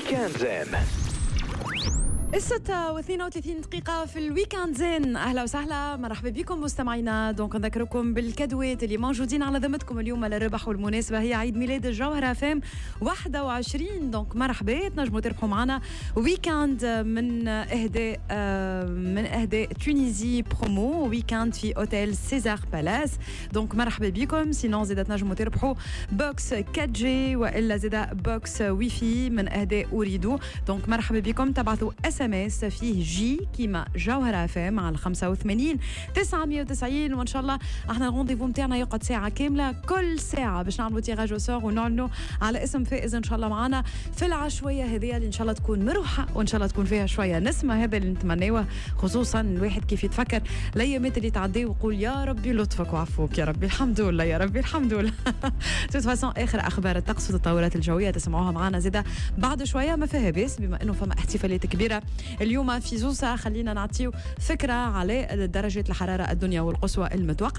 ويكاند زين. 6:32 دقيقة في الويكاند زين. أهلا وسهلا، مرحبا بكم مستمعينا. دونك نذكركم بالكدوات اللي موجودين على ذمتكم اليوم للربح، والمناسبة هي عيد ميلاد الجوهرة فام 21. دونك مرحبا، تنجموا تربحوا معنا ويكاند من إهداء تونيزي برومو، ويكاند في أوتيل سيزار بالاس. دونك مرحبا بكم. سينون زيدا تنجموا تربحوا بوكس 4G وإلا زيدا بوكس ويفي من إهداء أريدو. دونك مرحبا بكم. تبعثوا SMS فيه جي كيما جوهرة فام على 85 990. وإن شاء الله احنا الرونديفو متاعنا يقعد ساعة كاملة، كل ساعة باش نعملوا تيراج وسور ونعلنوا على اسم فائز إن شاء الله معنا في العشوية هذه اللي إن شاء الله تكون مروحة، وإن شاء الله تكون فيها شوية نسمة. هذا اللي نتمناوه، خصوصا الواحد كيف يتفكر الأيامات اللي تعدي ويقول يا ربي لطفك وعفوك، يا ربي الحمد لله، يا ربي الحمد لله. توت فاسون آخر أخبار الطقس والتطورات الجوية تسمعوها معنا زيدا بعد شوية. ما فيها بس بما إنه فما احتفالات كبيرة اليوم في زوسة، خلينا نعطيو فكرة على درجة الحرارة الدنيا والقصوى المتوقعة.